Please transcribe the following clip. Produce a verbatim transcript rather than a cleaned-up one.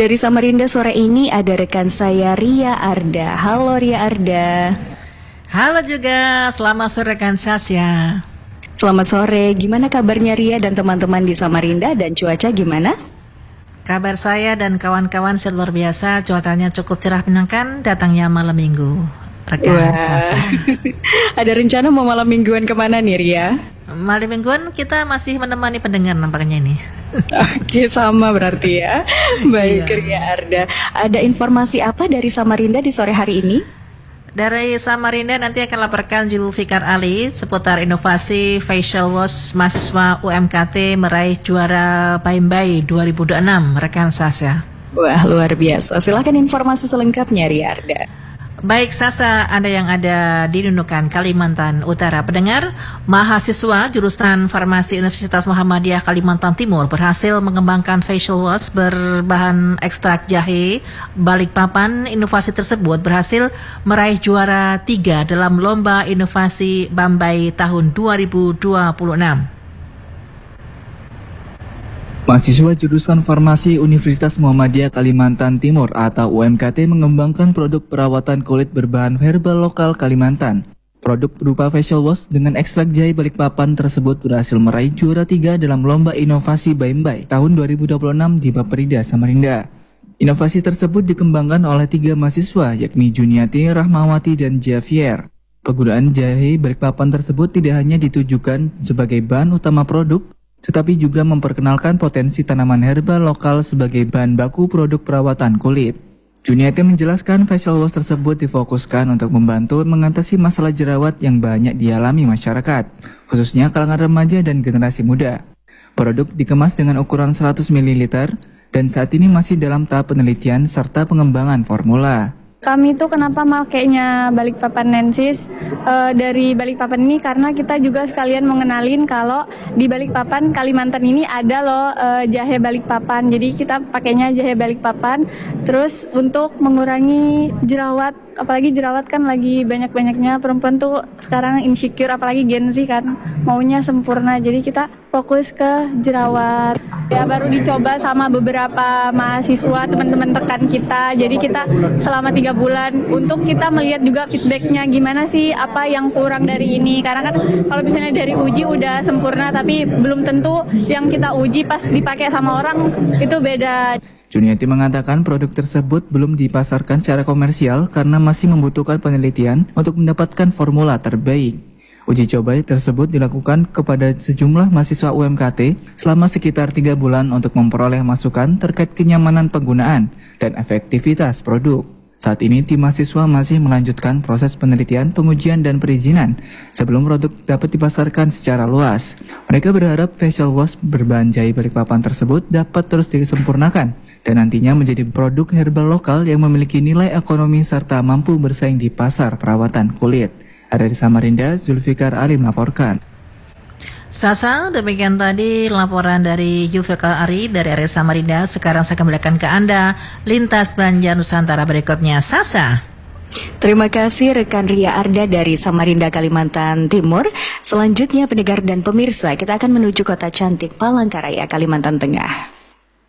Dari Samarinda sore ini ada rekan saya Ria Arda. Halo Ria Arda. Halo juga, selamat sore rekan Sasya. Selamat sore, gimana kabarnya Ria dan teman-teman di Samarinda dan cuaca gimana? Kabar saya dan kawan-kawan luar biasa, cuacanya cukup cerah menyenangkan, datangnya malam minggu. Rekan Sasya. Ada rencana mau malam mingguan kemana nih Ria? Malam mingguan kita masih menemani pendengar nampaknya ini. Oke, sama berarti ya. Baik, iya. Ria Arda, ada informasi apa dari Samarinda di sore hari ini? Dari Samarinda nanti akan laporkan Zulfikar Ali seputar inovasi facial wash mahasiswa U M K T meraih juara Baimbai dua ribu dua puluh enam, rekan Sasya. Wah, luar biasa. Silakan informasi selengkapnya Ria Arda. Baik Sasa, Anda yang ada di Nunukan, Kalimantan Utara. Pendengar, mahasiswa jurusan Farmasi Universitas Muhammadiyah Kalimantan Timur berhasil mengembangkan facial wash berbahan ekstrak jahe Balikpapan. Inovasi tersebut berhasil meraih juara tiga dalam Lomba Inovasi Bambai tahun dua ribu dua puluh enam. Mahasiswa jurusan Farmasi Universitas Muhammadiyah Kalimantan Timur atau U M K T mengembangkan produk perawatan kulit berbahan herbal lokal Kalimantan. Produk berupa facial wash dengan ekstrak jahe Balikpapan tersebut berhasil meraih juara tiga dalam Lomba Inovasi Baimbai tahun dua ribu dua puluh enam di Baperida, Samarinda. Inovasi tersebut dikembangkan oleh tiga mahasiswa yakni Juniati, Rahmawati, dan Javier. Penggunaan jahe Balikpapan tersebut tidak hanya ditujukan sebagai bahan utama produk, tetapi juga memperkenalkan potensi tanaman herbal lokal sebagai bahan baku produk perawatan kulit. Juniati menjelaskan facial wash tersebut difokuskan untuk membantu mengatasi masalah jerawat yang banyak dialami masyarakat, khususnya kalangan remaja dan generasi muda. Produk dikemas dengan ukuran seratus mililiter dan saat ini masih dalam tahap penelitian serta pengembangan formula. Kami tuh kenapa makainya Balikpapanensis uh, dari Balikpapan ini karena kita juga sekalian mengenalin kalau di Balikpapan Kalimantan ini ada loh uh, jahe Balikpapan. Jadi kita pakainya jahe Balikpapan terus untuk mengurangi jerawat, apalagi jerawat kan lagi banyak-banyaknya perempuan tuh sekarang insecure, apalagi Gen Z kan maunya sempurna. Jadi kita fokus ke jerawat. Ya baru dicoba sama beberapa mahasiswa, teman-teman rekan kita. Jadi kita selama tiga bulan untuk kita melihat juga feedbacknya gimana sih, apa yang kurang dari ini. Karena kan kalau misalnya dari uji udah sempurna, tapi belum tentu yang kita uji pas dipakai sama orang itu beda. Juniati mengatakan produk tersebut belum dipasarkan secara komersial karena masih membutuhkan penelitian untuk mendapatkan formula terbaik. Uji coba tersebut dilakukan kepada sejumlah mahasiswa U M K T selama sekitar tiga bulan untuk memperoleh masukan terkait kenyamanan penggunaan dan efektivitas produk. Saat ini tim mahasiswa masih melanjutkan proses penelitian, pengujian, dan perizinan sebelum produk dapat dipasarkan secara luas. Mereka berharap facial wash berbahan jahe Balikpapan tersebut dapat terus disempurnakan dan nantinya menjadi produk herbal lokal yang memiliki nilai ekonomi serta mampu bersaing di pasar perawatan kulit. Ada di Samarinda, Zulfikar Ali melaporkan. Sasa, demikian tadi laporan dari Zulfikar Ali dari area Samarinda. Sekarang saya kembalikan ke Anda lintas Banjar Nusantara berikutnya. Sasa. Terima kasih rekan Ria Arda dari Samarinda, Kalimantan Timur. Selanjutnya pendengar dan pemirsa, kita akan menuju kota cantik Palangkaraya, Kalimantan Tengah.